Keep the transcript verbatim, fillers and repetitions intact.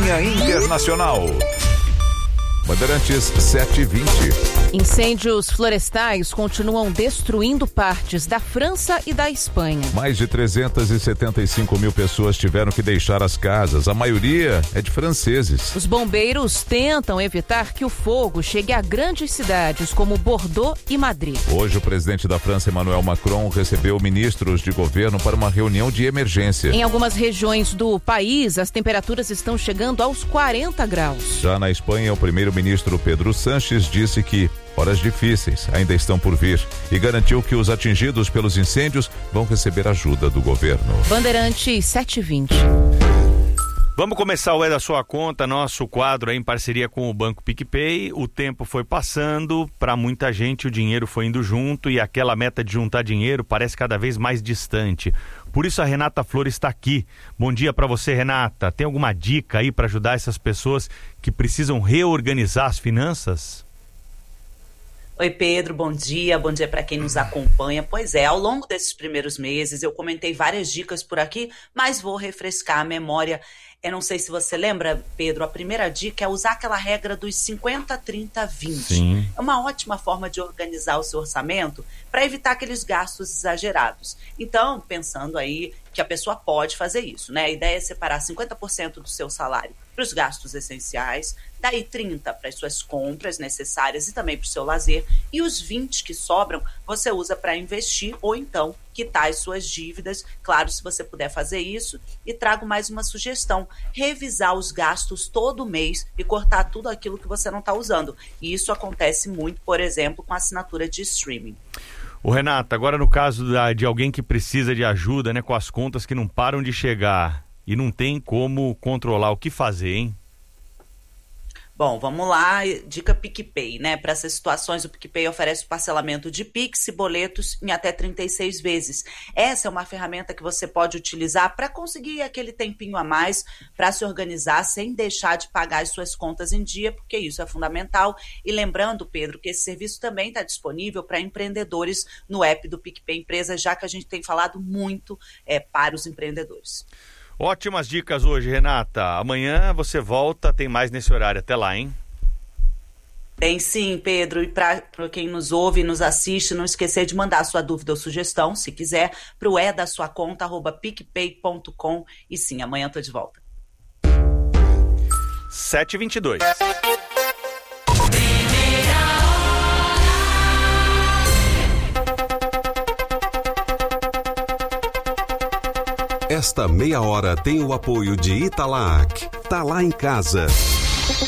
Linha Internacional. Bandeirantes sete e vinte. Incêndios florestais continuam destruindo partes da França e da Espanha. Mais de trezentas e setenta e cinco mil pessoas tiveram que deixar as casas. A maioria é de franceses. Os bombeiros tentam evitar que o fogo chegue a grandes cidades como Bordeaux e Madrid. Hoje, o presidente da França, Emmanuel Macron, recebeu ministros de governo para uma reunião de emergência. Em algumas regiões do país, as temperaturas estão chegando aos quarenta graus. Já na Espanha, o primeiro-ministro Pedro Sánchez disse que horas difíceis ainda estão por vir e garantiu que os atingidos pelos incêndios vão receber ajuda do governo. Bandeirantes sete e vinte. Vamos começar o É da Sua Conta, nosso quadro aí em parceria com o Banco PicPay. O tempo foi passando, para muita gente o dinheiro foi indo junto e aquela meta de juntar dinheiro parece cada vez mais distante. Por isso a Renata Flores está aqui. Bom dia para você, Renata. Tem alguma dica aí para ajudar essas pessoas que precisam reorganizar as finanças? Oi, Pedro, bom dia, bom dia para quem nos acompanha. Pois é, ao longo desses primeiros meses eu comentei várias dicas por aqui, mas vou refrescar a memória. Eu não sei se você lembra, Pedro, a primeira dica é usar aquela regra dos cinquenta, trinta, vinte. Sim. É uma ótima forma de organizar o seu orçamento para evitar aqueles gastos exagerados. Então, pensando aí que a pessoa pode fazer isso, né? A ideia é separar cinquenta por cento do seu salário para os gastos essenciais, daí trinta por cento para as suas compras necessárias e também para o seu lazer, e os vinte por cento que sobram você usa para investir ou então quitar as suas dívidas, claro, se você puder fazer isso. E trago mais uma sugestão: revisar os gastos todo mês e cortar tudo aquilo que você não está usando. E isso acontece muito, por exemplo, com a assinatura de streaming. Ô Renata, agora no caso da, de alguém que precisa de ajuda, né, com as contas que não param de chegar e não tem como controlar, o que fazer, hein? Bom, vamos lá, dica PicPay, né? Para essas situações, o PicPay oferece parcelamento de Pix e boletos em até trinta e seis vezes. Essa é uma ferramenta que você pode utilizar para conseguir aquele tempinho a mais para se organizar sem deixar de pagar as suas contas em dia, porque isso é fundamental. E lembrando, Pedro, que esse serviço também está disponível para empreendedores no app do PicPay Empresa, já que a gente tem falado muito é, para os empreendedores. Ótimas dicas hoje, Renata. Amanhã você volta, tem mais nesse horário. Até lá, hein? Tem sim, Pedro. E para quem nos ouve e nos assiste, não esquecer de mandar sua dúvida ou sugestão, se quiser, para o é da sua conta, arroba picpay ponto com. E sim, amanhã estou de volta. sete e vinte e dois. Esta meia hora tem o apoio de Italac. Tá lá em casa.